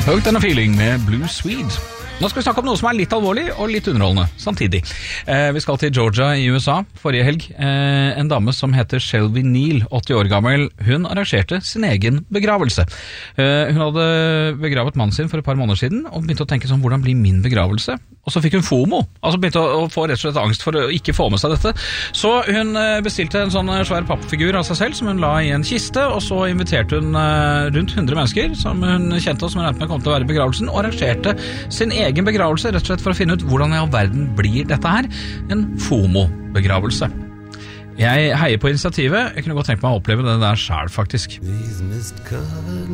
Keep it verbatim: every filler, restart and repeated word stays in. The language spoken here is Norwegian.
Hooked on a Feeling med Blue Swede. Nå skal vi snakke om noe som er litt alvorlig og litt underholdende samtidig. Eh, vi skal til Georgia i U S A forrige helg. Eh, en dame som heter Shelby Neal, åtti år gammel, hun arrangerte sin egen begravelse. Eh, hun hadde begravet mannen sin for et par måneder siden og begynte å tenke sånn, hvordan blir min begravelse? Og så fikk hun FOMO, altså begynte å, å få rett og slett angst for å ikke få med seg dette. Så hun bestilte en sånn svær pappfigur av seg selv som hun la i en kiste, og så inviterte hun eh, rundt hundre mennesker som hun kjente og som hun regnet med kom til å være i begravelsen, og arrangerte sin egen begravelse, rett og slett for å finne ut hvordan i all verden blir dette her en FOMO-begravelse. Jeg heier på initiativet. Jeg kunne godt tenke meg å oppleve det der selv, faktisk.